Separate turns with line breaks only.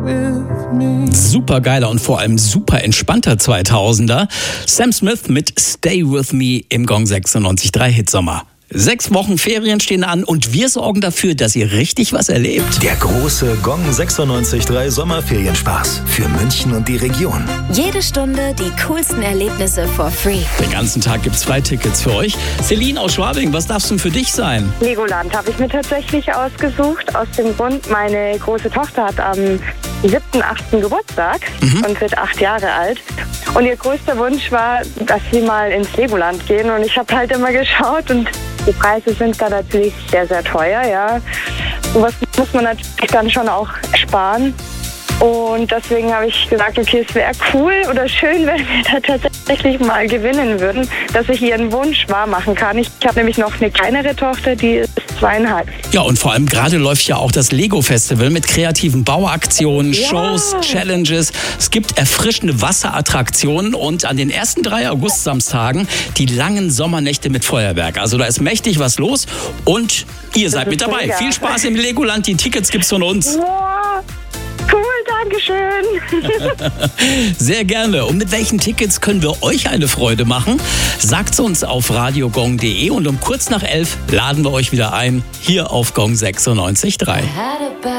Super geiler und vor allem super entspannter 2000er. Sam Smith mit Stay With Me im Gong 96.3 Hitsommer. 6 Wochen Ferien stehen an und wir sorgen dafür, dass ihr richtig was erlebt.
Der große Gong 96.3 Sommerferienspaß für München und die Region.
Jede Stunde die coolsten Erlebnisse for free.
Den ganzen Tag gibt's 2 Tickets für euch. Celine aus Schwabing, was darf's denn für dich sein?
Legoland habe ich mir tatsächlich ausgesucht. Aus dem Grund, meine große Tochter hat am 7., 8. Geburtstag und wird 8 Jahre alt. Und ihr größter Wunsch war, dass sie mal ins Legoland gehen. Und ich habe halt immer geschaut und die Preise sind da natürlich sehr, sehr teuer, ja. Und was muss man natürlich dann schon auch sparen. Und deswegen habe ich gesagt, okay, es wäre cool oder schön, wenn wir da tatsächlich mal gewinnen würden, dass ich ihren Wunsch wahr machen kann. Ich habe nämlich noch eine kleinere Tochter, die ist 2,5.
Ja, und vor allem gerade läuft ja auch das Lego-Festival mit kreativen Bauaktionen, Shows, Challenges. Es gibt erfrischende Wasserattraktionen und an den ersten 3 August-Samstagen die langen Sommernächte mit Feuerwerk. Also da ist mächtig was los und ihr seid mit dabei.
mega.
Viel Spaß im Legoland, die Tickets gibt's von uns.
Wow, cool, Dankeschön.
Sehr gerne. Und mit welchen Tickets können wir euch eine Freude machen? Sagt's uns auf radiogong.de und um kurz nach 11 laden wir euch wieder ein, hier auf Gong 96.3.